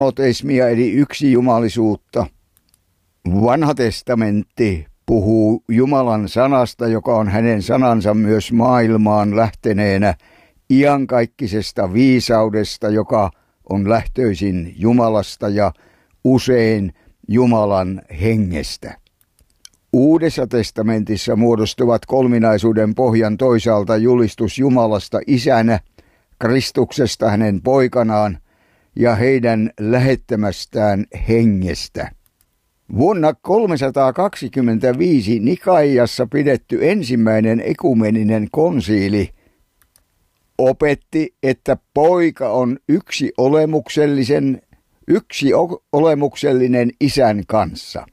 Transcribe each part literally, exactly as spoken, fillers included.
monoteismia eli yksijumalisuutta. Vanha testamentti puhuu Jumalan sanasta, joka on hänen sanansa myös maailmaan lähteneenä iankaikkisesta viisaudesta, joka on lähtöisin Jumalasta ja usein Jumalan hengestä. Uudessa testamentissa muodostuvat kolminaisuuden pohjan toisaalta julistus Jumalasta isänä, Kristuksesta hänen poikanaan ja heidän lähettämästään hengestä. Vuonna kolmesataakaksikymmentäviisi Nikaiassa pidetty ensimmäinen ekumeninen konsiili opetti, että poika on yksi olemuksellisen, yksi olemuksellinen isän kanssa.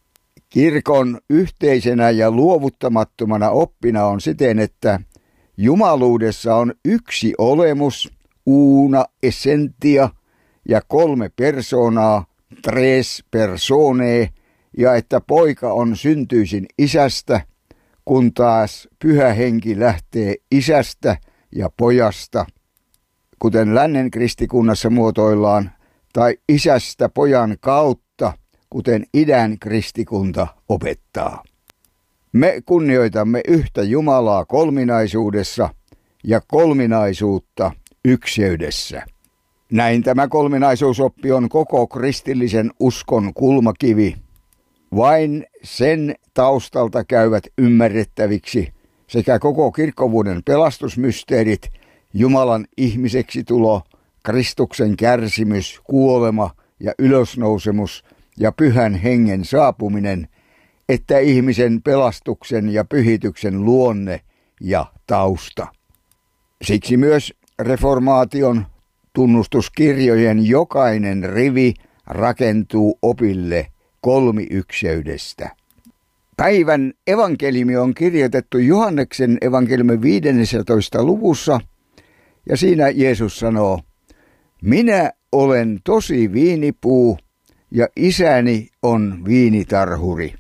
Kirkon yhteisenä ja luovuttamattomana oppina on siten, että jumaluudessa on yksi olemus, una essentia ja kolme persoonaa, tres personae, ja että poika on syntyisin isästä, kun taas pyhä henki lähtee isästä ja pojasta, kuten lännen kristikunnassa muotoillaan, tai isästä pojan kautta, kuten idän kristikunta opettaa. Me kunnioitamme yhtä Jumalaa kolminaisuudessa ja kolminaisuutta ykseydessä. Näin tämä kolminaisuusoppi on koko kristillisen uskon kulmakivi. Vain sen taustalta käyvät ymmärrettäviksi sekä koko kirkkovuoden pelastusmysteerit, Jumalan ihmiseksi tulo, Kristuksen kärsimys, kuolema ja ylösnousemus ja pyhän hengen saapuminen, että ihmisen pelastuksen ja pyhityksen luonne ja tausta. Siksi myös reformaation tunnustuskirjojen jokainen rivi rakentuu opille kolmiyksyydesta. Päivän evankeliumi on kirjoitettu Johanneksen evankeliumin viidennessä luvussa, ja siinä Jeesus sanoo, minä olen tosi viinipuu ja isäni on viinitarhuri.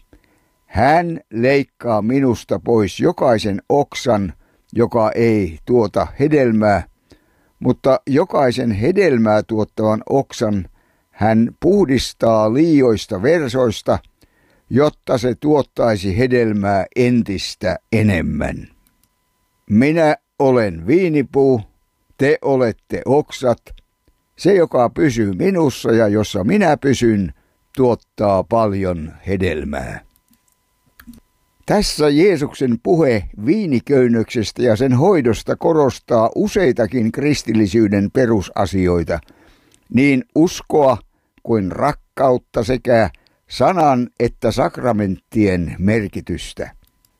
Hän leikkaa minusta pois jokaisen oksan, joka ei tuota hedelmää, mutta jokaisen hedelmää tuottavan oksan hän puhdistaa liioista versoista, jotta se tuottaisi hedelmää entistä enemmän. Minä olen viinipuu, te olette oksat. Se, joka pysyy minussa ja jossa minä pysyn, tuottaa paljon hedelmää. Tässä Jeesuksen puhe viiniköynnöksestä ja sen hoidosta korostaa useitakin kristillisyyden perusasioita, niin uskoa kuin rakkautta sekä sanan että sakramenttien merkitystä.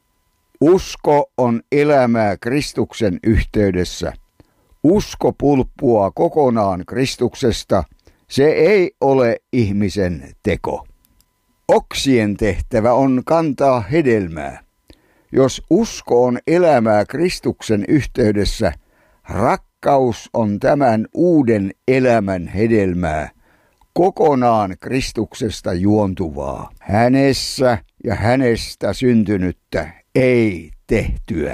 Usko on elämää Kristuksen yhteydessä. Usko pulppuaa kokonaan Kristuksesta. Se ei ole ihmisen teko. Oksien tehtävä on kantaa hedelmää. Jos usko on elämää Kristuksen yhteydessä, rakkaus on tämän uuden elämän hedelmää, kokonaan Kristuksesta juontuvaa, hänessä ja hänestä syntynyttä, ei tehtyä.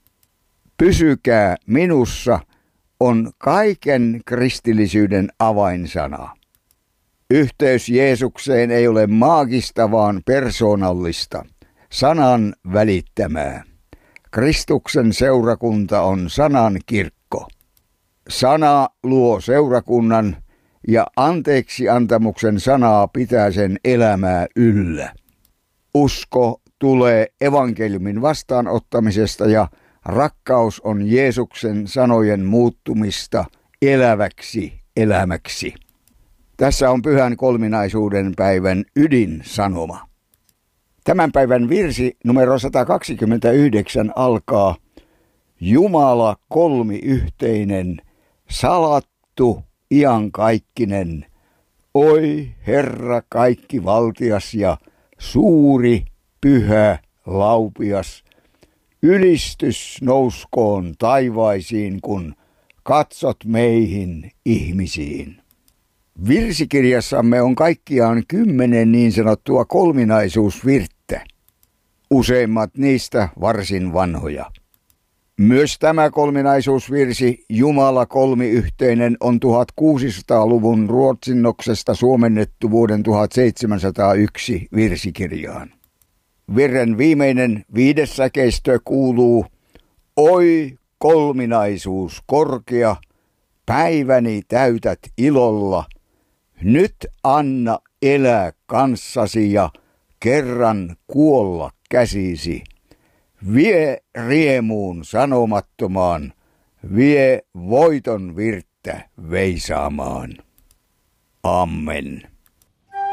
Pysykää minussa on kaiken kristillisyyden avainsana. Yhteys Jeesukseen ei ole maagista, vaan persoonallista, sanan välittämää. Kristuksen seurakunta on sanan kirkko. Sana luo seurakunnan ja anteeksi antamuksen sanaa pitää sen elämää yllä. Usko tulee evankeliumin vastaanottamisesta ja rakkaus on Jeesuksen sanojen muuttumista eläväksi elämäksi. Tässä on pyhän kolminaisuuden päivän ydinsanoma. Tämän päivän virsi numero sata kaksikymmentäyhdeksän alkaa Jumala kolmiyhteinen, salattu, iankaikkinen, oi Herra kaikkivaltias ja suuri, pyhä, laupias, ylistys nouskoon taivaisiin, kun katsot meihin ihmisiin. Virsikirjassamme on kaikkiaan kymmenen niin sanottua kolminaisuusvirttä, useimmat niistä varsin vanhoja. Myös tämä kolminaisuusvirsi Jumala kolmiyhteinen on tuhatkuusisataaluvun ruotsinnoksesta suomennettu vuoden tuhatseitsemänsataayksi virsikirjaan. Virren viimeinen viides säkeistö kuuluu: Oi kolminaisuus korkea, päiväni täytät ilolla, nyt anna elää kanssasi ja kerran kuolla käsisi. Vie riemuun sanomattomaan, vie voiton virttä veisaamaan. Amen.